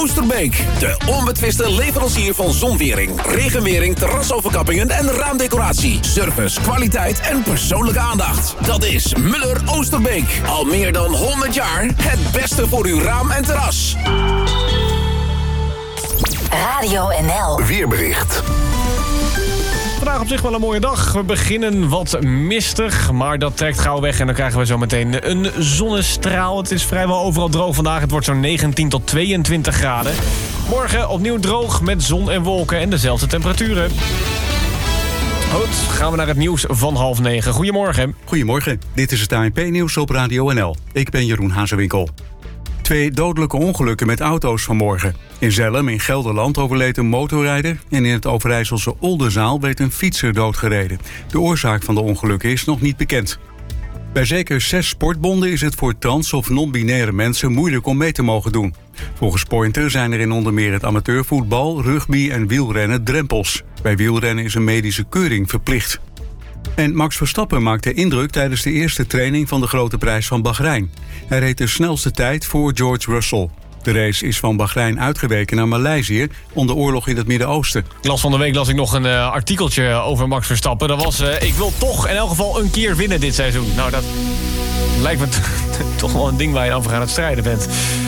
Oosterbeek. De onbetwiste leverancier van zonwering, regenwering, terrasoverkappingen en raamdecoratie. Service, kwaliteit en persoonlijke aandacht. Dat is Muller Oosterbeek. Al meer dan 100 jaar het beste voor uw raam en terras. Radio NL. Weerbericht. Vandaag op zich wel een mooie dag. We beginnen wat mistig, maar dat trekt gauw weg en dan krijgen we zo meteen een zonnestraal. Het is vrijwel overal droog vandaag. Het wordt zo'n 19 tot 22 graden. Morgen opnieuw droog met zon en wolken en dezelfde temperaturen. Goed, gaan we naar het nieuws van 8:30. Goedemorgen. Goedemorgen, dit is het ANP-nieuws op Radio NL. Ik ben Jeroen Hazewinkel. 2 dodelijke ongelukken met auto's vanmorgen. In Zelhem in Gelderland overleed een motorrijder en in het Overijsselse Oldenzaal werd een fietser doodgereden. De oorzaak van de ongelukken is nog niet bekend. Bij zeker 6 sportbonden is het voor trans- of non-binaire mensen moeilijk om mee te mogen doen. Volgens Pointer zijn er in onder meer het amateurvoetbal, rugby en wielrennen drempels. Bij wielrennen is een medische keuring verplicht. En Max Verstappen maakte indruk tijdens de eerste training van de Grote Prijs van Bahrein. Hij reed de snelste tijd voor George Russell. De race is van Bahrein uitgeweken naar Maleisië om de oorlog in het Midden-Oosten. Van de week las ik nog een artikeltje over Max Verstappen. Dat was, ik wil toch in elk geval een keer winnen dit seizoen. Nou, dat lijkt me toch wel een ding waar je dan voor aan het strijden bent.